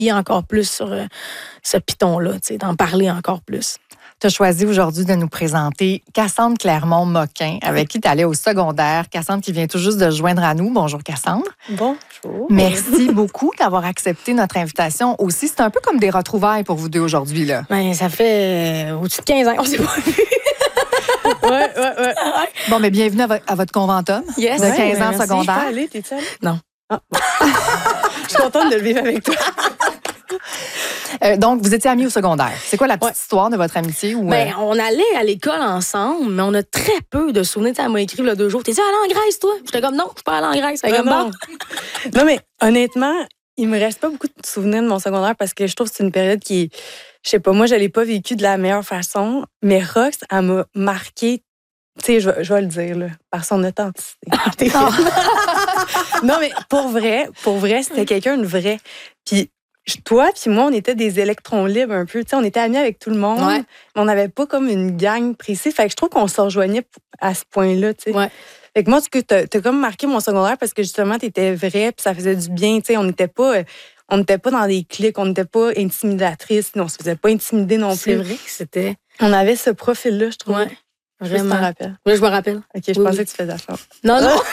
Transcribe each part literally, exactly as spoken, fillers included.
m'appuyer encore plus sur euh, ce piton-là, tu sais, d'en parler encore plus. Tu as choisi aujourd'hui de nous présenter Cassandre Clermont-Moquin, avec qui tu allais au secondaire. Cassandre qui vient tout juste de se joindre à nous. Bonjour, Cassandre. Bonjour. Merci beaucoup d'avoir accepté notre invitation aussi. C'est un peu comme des retrouvailles pour vous deux aujourd'hui, là. Ben, ça fait euh, au-dessus de quinze ans qu'on s'est pas vus. Ouais, ouais, ouais. Bon, mais bienvenue à, vo- à votre conventum Yes. de Ouais, quinze ben, ans merci. secondaire. T'es allée, t'es allée? Non. Ah, bon. Je suis contente de le vivre avec toi. Euh, donc, vous étiez amis au secondaire. C'est quoi la petite Ouais. histoire de votre amitié? Ou, Ben, euh, on allait à l'école ensemble, mais on a très peu de souvenirs. Tu sais, elle m'a écrit il y a deux jours. T'es-tu allé en Grèce, toi? J'étais comme, non, je suis pas allée en Grèce. Fait Ah, comme, non. bon. Non, mais honnêtement, il me reste pas beaucoup de souvenirs de mon secondaire parce que je trouve que c'est une période qui, je sais pas, moi, je l'ai pas vécue de la meilleure façon, mais Rox, elle m'a marqué, tu sais, je, vais- je vais le dire, là, par son authenticité. Non, mais pour vrai, pour vrai, c'était quelqu'un de vrai. Puis toi puis moi, on était des électrons libres un peu. Tu sais, on était amis avec tout le monde, Ouais. mais on n'avait pas comme une gang précise. Fait que je trouve qu'on se rejoignait à ce point-là, tu sais. Ouais. Fait que moi, ce que t'as, t'as comme marqué mon secondaire parce que justement, t'étais vrai puis ça faisait du bien. Tu sais, on n'était pas, euh, on n'était pas dans des clics, on n'était pas intimidatrices, on se faisait pas intimider non C'est plus. vrai que c'était. On avait ce profil-là, je trouve. Ouais. Je sais pas si Vraiment. t'en rappelles. Oui, je me rappelle. OK, je Oui, pensais oui. que tu faisais ça. Non, non.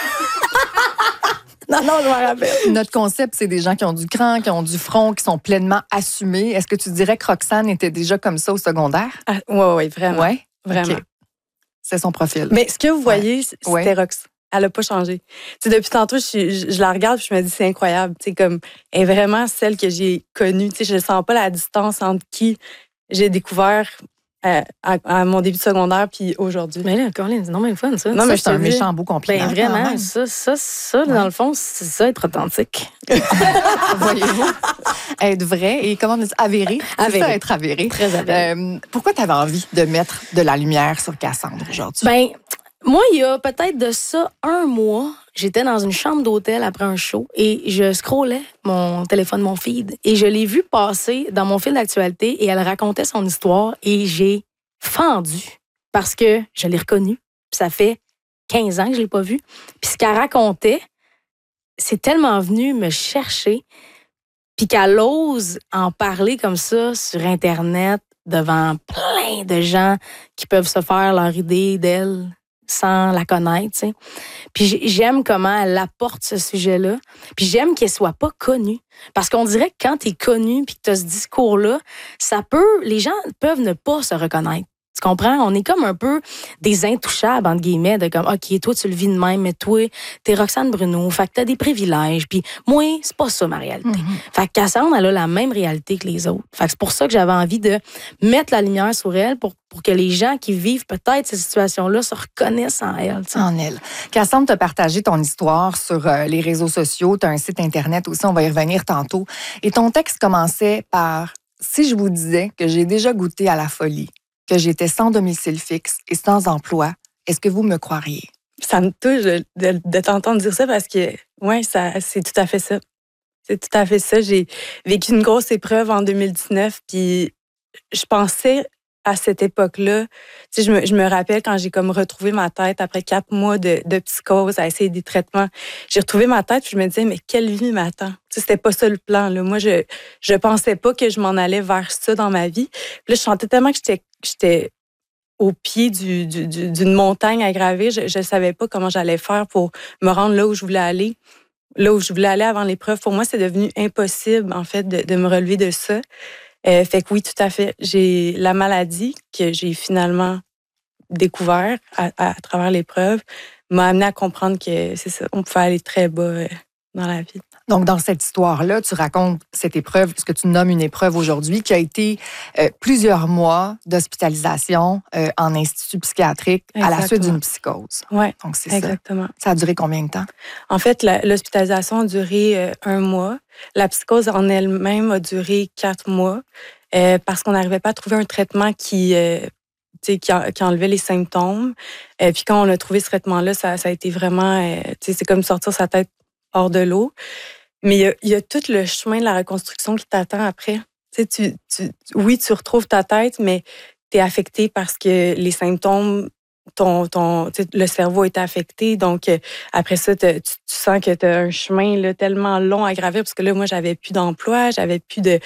non, non, je me rappelle. Notre concept, c'est des gens qui ont du cran, qui ont du front, qui sont pleinement assumés. Est-ce que tu dirais que Roxane était déjà comme ça au secondaire? Ah, ouais, ouais, vraiment. Oui. Vraiment. C'est son profil. Mais ce que vous voyez, c'était Ouais. Rox. Elle n'a pas changé. Tu sais, depuis tantôt, je, suis- je, je la regarde et je me dis, c'est incroyable. Tu sais, comme, elle est vraiment celle que j'ai connue. Tu sais, je ne sens pas la distance entre qui j'ai découvert euh, à, à mon début de secondaire puis aujourd'hui. Mais là, Colin, c'est non, mais fun, ça. Non, Ça, mais je c'est te un dis. méchant beau compliment. Ben, quand vraiment, même. ça, ça, ça, dans le fond, c'est ça, être authentique. Voyez-vous, être vrai et comment on dit avéré. C'est Avéré. ça, être avéré. Très avéré. Euh, pourquoi tu avais envie de mettre de la lumière sur Cassandre aujourd'hui? Ben, moi, il y a peut-être de ça un mois, j'étais dans une chambre d'hôtel après un show et je scrollais mon téléphone, mon feed, et je l'ai vue passer dans mon fil d'actualité et elle racontait son histoire et j'ai fendu parce que je l'ai reconnue. Puis ça fait quinze ans que je l'ai pas vue. Puis ce qu'elle racontait, c'est tellement venu me chercher, puis qu'elle ose en parler comme ça sur Internet devant plein de gens qui peuvent se faire leur idée d'elle sans la connaître, tu sais. Puis j'ai- j'aime comment elle apporte ce sujet-là. Puis j'aime qu'elle soit pas connue. Parce qu'on dirait que quand t'es connue puis que t'as ce discours-là, ça peut... Les gens peuvent ne pas se reconnaître. Tu comprends? On est comme un peu des intouchables, entre guillemets, de comme, OK, toi, tu le vis de même, mais toi, t'es Roxane Bruno, fait que t'as des privilèges, puis moi, c'est pas ça, ma réalité. Mm-hmm. Fait que Cassandre, elle a la même réalité que les autres. Fait que c'est pour ça que j'avais envie de mettre la lumière sur elle pour, pour que les gens qui vivent peut-être ces situations-là se reconnaissent en elle, tu sais. En elle. Cassandre, tu as partagé ton histoire sur euh, les réseaux sociaux. Tu as un site Internet aussi, on va y revenir tantôt. Et ton texte commençait par « Si je vous disais que j'ai déjà goûté à la folie, que j'étais sans domicile fixe et sans emploi, est-ce que vous me croiriez? » Ça me touche de, de, de t'entendre dire ça parce que, ouais, ça, c'est tout à fait ça. C'est tout à fait ça. J'ai vécu une grosse épreuve en deux mille dix-neuf, puis je pensais à cette époque-là, tu sais, je me, je me rappelle quand j'ai comme retrouvé ma tête après quatre mois de, de psychose, à essayer des traitements. J'ai retrouvé ma tête, puis je me disais, mais quelle vie m'attend? Tu sais, c'était pas ça le plan, là. Moi, je, je pensais pas que je m'en allais vers ça dans ma vie. Puis là, je sentais tellement que j'étais, j'étais au pied du, du, du, d'une montagne à gravir. Je ne savais pas comment j'allais faire pour me rendre là où je voulais aller. Là où je voulais aller avant l'épreuve. Pour moi, c'est devenu impossible, en fait, de, de me relever de ça. Euh, fait que oui, tout à fait. J'ai la maladie que j'ai finalement découvert à, à, à travers l'épreuve m'a amené à comprendre que c'est ça, on pouvait aller très bas euh, dans la vie. Donc, dans cette histoire-là, tu racontes cette épreuve, ce que tu nommes une épreuve aujourd'hui, qui a été euh, plusieurs mois d'hospitalisation euh, en institut psychiatrique à la suite d'une psychose. Oui, donc c'est ça. Exactement. Ça a duré combien de temps? En fait, la, l'hospitalisation a duré euh, un mois. La psychose en elle-même a duré quatre mois euh, parce qu'on n'arrivait pas à trouver un traitement qui... Euh, Qui, en, qui enlevait les symptômes. Euh, puis quand on a trouvé ce traitement-là, ça, ça a été vraiment... Euh, c'est comme sortir sa tête hors de l'eau. Mais il y a, il y a tout le chemin de la reconstruction qui t'attend après. Tu, tu, tu, oui, tu retrouves ta tête, mais tu es affecté parce que les symptômes, ton, ton, le cerveau est affecté. Donc, euh, après ça, tu, tu sens que tu as un chemin là, tellement long à gravir parce que là, moi, j'avais plus d'emploi, j'avais plus de,